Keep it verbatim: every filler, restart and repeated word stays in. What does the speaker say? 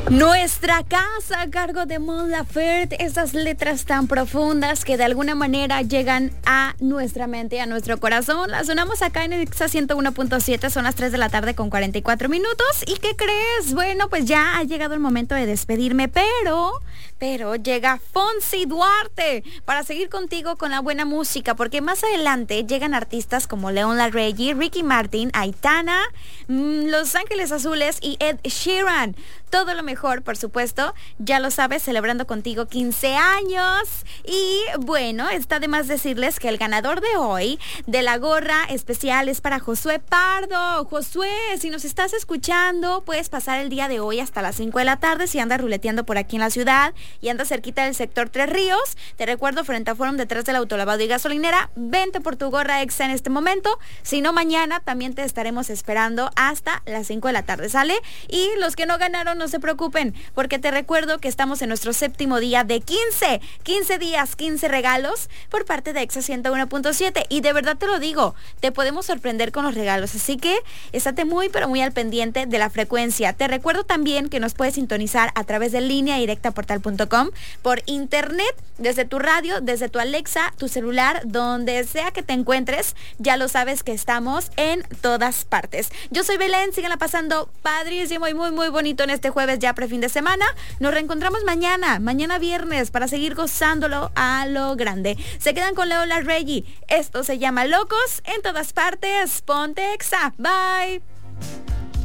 Nuestra casa a cargo de Mon Laferte, esas letras tan profundas que de alguna manera llegan a nuestra mente, a nuestro corazón. Las sonamos acá en Exa ciento uno punto siete, son las tres de la tarde con cuarenta y cuatro minutos. ¿Y qué crees? Bueno, pues ya ha llegado el momento de despedirme, pero, pero llega Fonsi Duarte para seguir contigo con la buena música, porque más adelante llegan artistas como León Larregui, Ricky Martin, Aitana, mmm, Los Ángeles Azules y Ed Sheeran. Todo lo mejor, por supuesto, ya lo sabes, celebrando contigo quince años. Y bueno, está de más decirles que el ganador de hoy de la gorra especial es para Josué Pardo. Josué, si nos estás escuchando, puedes pasar el día de hoy hasta las cinco de la tarde si andas ruleteando por aquí en la ciudad y andas cerquita del sector Tres Ríos. Te recuerdo, frente a Forum, detrás del autolavado y gasolinera, vente por tu gorra Exa en este momento. Si no, mañana también te estaremos esperando hasta las cinco de la tarde, ¿sale? Y los que no ganaron, no se preocupen, porque te recuerdo que estamos en nuestro séptimo día de quince, quince días, quince regalos por parte de Exa ciento uno punto siete, y de verdad te lo digo, te podemos sorprender con los regalos, así que estate muy pero muy al pendiente de la frecuencia. Te recuerdo también que nos puedes sintonizar a través de línea directa portal punto com, por internet, desde tu radio, desde tu Alexa, tu celular, donde sea que te encuentres, ya lo sabes que estamos en todas partes. Yo soy Belén, síganla pasando padrísimo y muy muy bonito en este jueves ya prefin de semana. Nos reencontramos mañana, mañana viernes, para seguir gozándolo a lo grande. Se quedan con León Larregui. Esto se llama Locos en todas partes. Ponte Exa. Bye.